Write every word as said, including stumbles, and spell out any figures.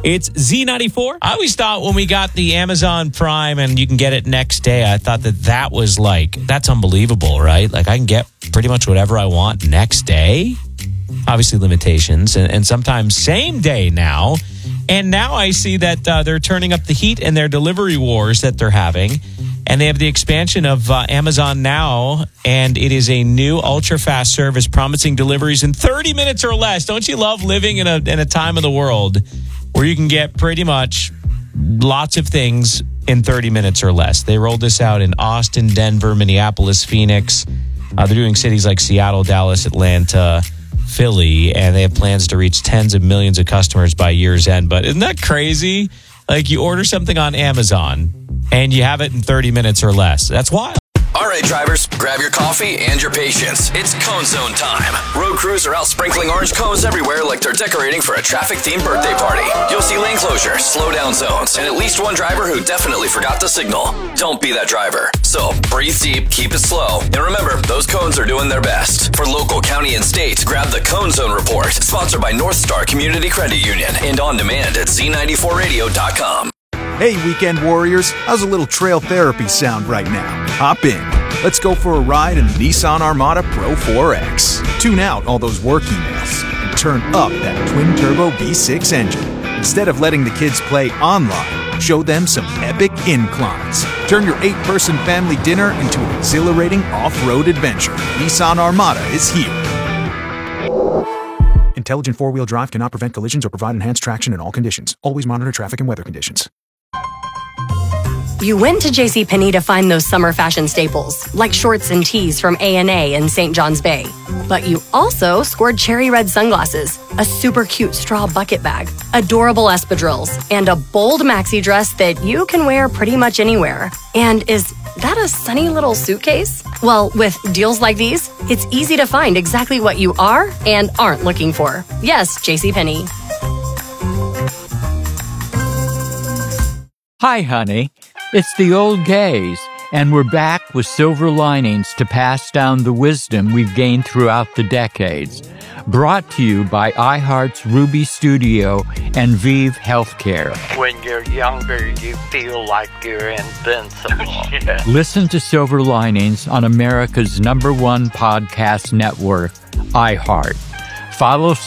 It's Z ninety-four. I always thought when we got the Amazon Prime and you can get it next day, I thought that that was like, that's unbelievable, right? Like I can get pretty much whatever I want next day. Obviously limitations and, and sometimes same day now. And now I see that uh, they're turning up the heat in their delivery wars that they're having. And they have the expansion of uh, Amazon Now, and it is a new ultra-fast service promising deliveries in thirty minutes or less. Don't you love living in a in a time of the world where you can get pretty much lots of things in thirty minutes or less? They rolled this out in Austin, Denver, Minneapolis, Phoenix. Uh, they're doing cities like Seattle, Dallas, Atlanta, Philly, and they have plans to reach tens of millions of customers by year's end. But isn't that crazy? Like you order something on Amazon and you have it in thirty minutes or less. That's wild. All right, drivers, grab your coffee and your patience. It's Cone Zone time. Road crews are out sprinkling orange cones everywhere like they're decorating for a traffic-themed birthday party. You'll see lane closure, slow down zones, and at least one driver who definitely forgot to signal. Don't be that driver. So breathe deep, keep it slow, and remember, those cones are doing their best. For local, county, and state, grab the Cone Zone Report, sponsored by North Star Community Credit Union, and on demand at Z ninety-four radio dot com. Hey, weekend warriors, how's a little trail therapy sound right now? Hop in. Let's go for a ride in the Nissan Armada Pro four X. Tune out all those work emails and turn up that twin-turbo V six engine. Instead of letting the kids play online, show them some epic inclines. Turn your eight-person family dinner into an exhilarating off-road adventure. Nissan Armada is here. Intelligent four-wheel drive cannot prevent collisions or provide enhanced traction in all conditions. Always monitor traffic and weather conditions. You went to JCPenney to find those summer fashion staples, like shorts and tees from A and A in Saint John's Bay. But you also scored cherry red sunglasses, a super cute straw bucket bag, adorable espadrilles, and a bold maxi dress that you can wear pretty much anywhere. And is that a sunny little suitcase? Well, with deals like these, it's easy to find exactly what you are and aren't looking for. Yes, JCPenney. Hi, honey. It's the old gays, and we're back with silver linings to pass down the wisdom we've gained throughout the decades. Brought to you by iHeart's Ruby Studio and Vive Healthcare. When you're younger, you feel like you're invincible. Yeah. Listen to Silver Linings on America's number one podcast network, iHeart. Follow